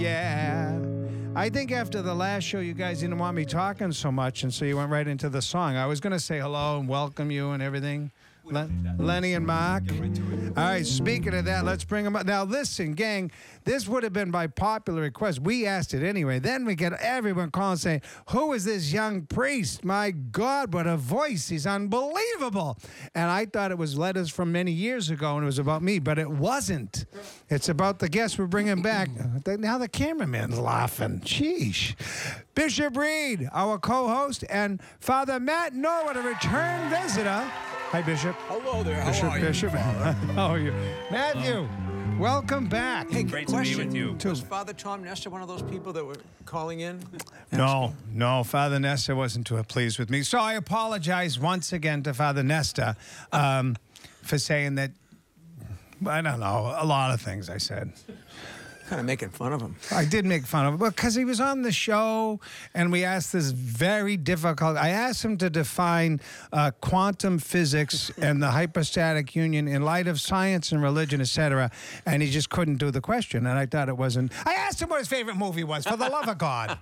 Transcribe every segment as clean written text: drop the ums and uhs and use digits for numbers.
Yeah. I think after the last show, you guys didn't want me talking so much, and so you went right into the song. I was going to say hello and welcome you and everything. Lenny and Mark. All right, speaking of that, let's bring them up. Now, listen, gang, this would have been by popular request. We asked it anyway. Then we get everyone calling saying, who is this young priest? My God, what a voice. He's unbelievable. And I thought it was letters from many years ago, and it was about me, but it wasn't. It's about the guest we're bringing back. Now the cameraman's laughing. Sheesh. Bishop Reed, our co-host, and Father Matt Norwood, a return visitor. Hi, Bishop. Hello there. Bishop, How are you? Bishop. How are you? Matthew, welcome back. Hey, Great to be with you. Was Father Tom Nestor one of those people that were calling in? No, Father Nestor wasn't too pleased with me. So I apologize once again to Father Nestor for saying that, I don't know, a lot of things I said. Kind of making fun of him. I did make fun of him because he was on the show and we asked this very difficult. I asked him to define quantum physics and the hypostatic union in light of science and religion, etc. And he just couldn't do the question. And I thought it wasn't. I asked him what his favorite movie was, for the love of God.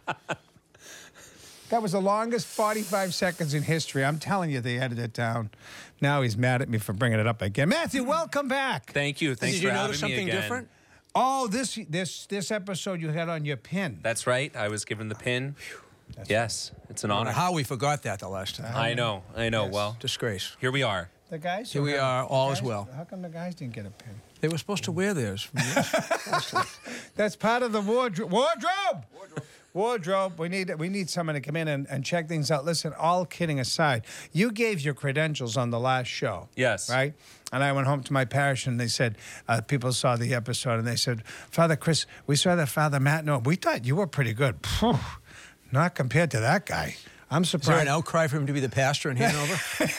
That was the longest 45 seconds in history. I'm telling you, they edited it down. Now he's mad at me for bringing it up again. Matthew, welcome back. Thank you. Thanks Did you for notice having me something again. different? Oh, this episode you had on your pin. That's right. I was given the pin. Yes, it's an honor. How we forgot that the last time. I know. Yes. Well, Disgrace. here we are. The guys? Here we are, all is well. How come the guys didn't get a pin? They were supposed to wear theirs. That's part of the wardrobe. Wardrobe. We need someone to come in and check things out. Listen, all kidding aside, you gave your credentials on the last show. Yes. Right? And I went home to my parish and they said, people saw the episode and they said, Father Chris, we saw that Father Matt. No, we thought you were pretty good. Phew, not compared to that guy. I'm Is there surprised. an outcry for him to be the pastor in Hanover?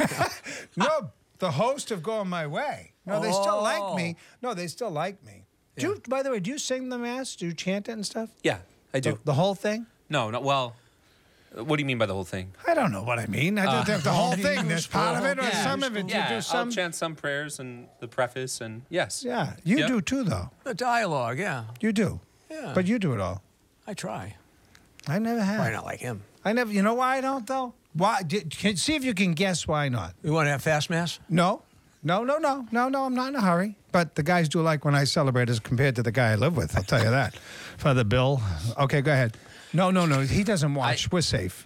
No, the host of Going My Way. No, they still like me. No, they still like me. Do you, by the way, do you sing the Mass? Do you chant it and stuff? Yeah, I do. The whole thing? No, not well. What do you mean by the whole thing? I don't know what I mean. I just have the whole thing. There's part of it or some of it. You do some. I'll chant some prayers and the preface and yes. Yeah, you Yep. do too, though. The dialogue, yeah. You do. Yeah. But you do it all. I try. I never have. Why not like him? I never. You know why I don't though? Why? See if you can guess why not. You want to have fast mass? No. I'm not in a hurry. But the guys do like when I celebrate as compared to the guy I live with. I'll tell you that. Father Bill. Okay, go ahead. No. He doesn't watch. We're safe.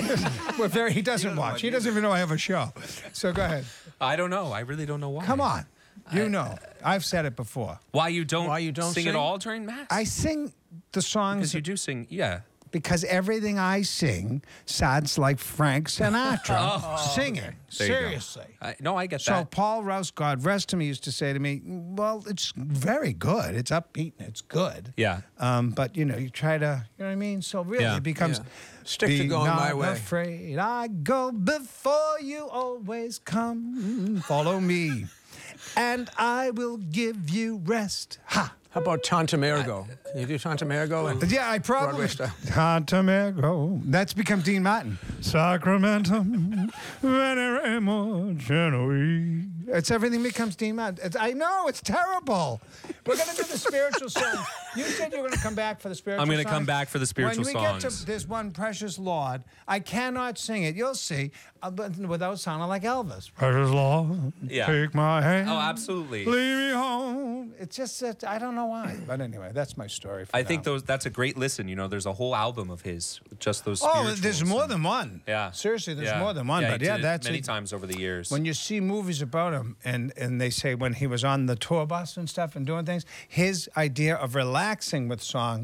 He doesn't watch. He doesn't even know I have a show. So go ahead. I don't know. I really don't know why. Come on. You know. I've said it before. Why you don't sing? at all during Mass? I sing the songs because you do sing. Yeah. because everything I sing sounds like Frank Sinatra singing. There you go. Seriously. No, I get So that. Paul Rouse, God rest him, used to say to me, well, it's very good. It's upbeat and it's good. Yeah. But, you try to, you know what I mean? So really Yeah. it becomes... Yeah. Stick to Be going not my way. afraid, I go before you, always come. Follow me, and I will give you rest. Ha! How about Tantamergo? Can you do Tantamergo? Yeah, I probably. Broadway style. Tantamego. That's become Dean Martin. Sacramentum, veneremo Genoese. It's everything becomes Dean Martin. I know, it's terrible. We're going to do the spiritual song. You said you were going to come back for the spiritual I'm going to songs. come back for the spiritual When we get songs. to this one, Precious Lord, I cannot sing it. You'll see, but without sounding like Elvis. Precious Lord, Yeah. take my hand. Oh, absolutely. Lead me home. It's just that I don't know why. But anyway, that's my story. For I think now. that's a great listen. There's a whole album of his, just those Oh, spirituals. there's more than one. Yeah. Seriously, there's Yeah. more than one. Yeah, But he yeah, did it that's many it. times over the years. When you see movies about him and they say when he was on the tour bus and stuff and doing things, his idea of relaxing with song